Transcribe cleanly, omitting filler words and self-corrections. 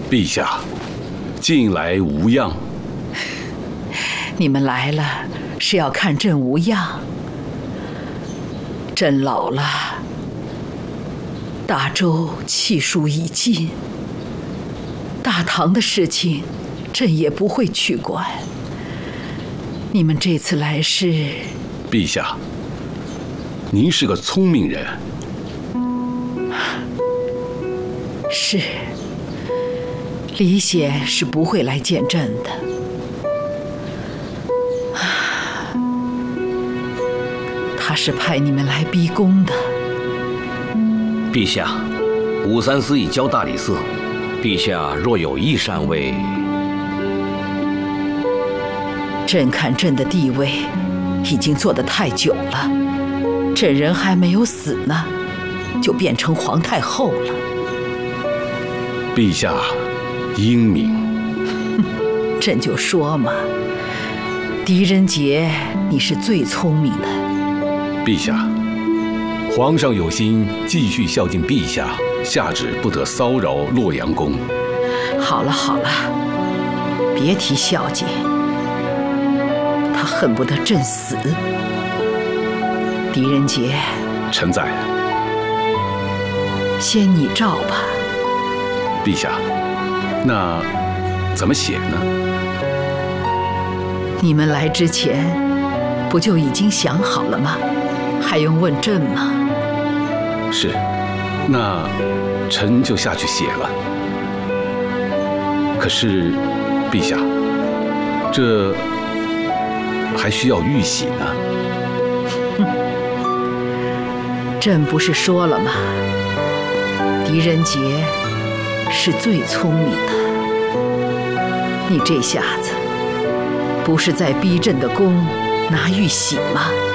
陛下，近来无恙。 你们来了是要看朕无恙？朕老了，大周气数已尽，大唐的事情，朕也不会去管。你们这次来是…… 陛下，您是个聪明人。 是，李显是不会来见朕的。他是派你们来逼宫的。 陛下，武三思已交大理寺，陛下若有意禅位， 朕看朕的地位已经坐得太久了，朕人还没有死呢，就变成皇太后了。 陛下英明。 朕就说嘛，狄仁杰，你是最聪明的。 陛下，皇上有心继续孝敬陛下，下旨不得骚扰洛阳宫。 好了好了，别提孝敬，他恨不得朕死。狄仁杰， 臣在。 先拟诏吧。 陛下，那怎么写呢？ 你们来之前，不就已经想好了吗？还用问朕吗？ 是，那臣就下去写了。可是，陛下，这还需要玉玺呢。 朕不是说了吗？狄仁杰是最聪明的。你这下子不是在逼朕的宫拿玉玺吗？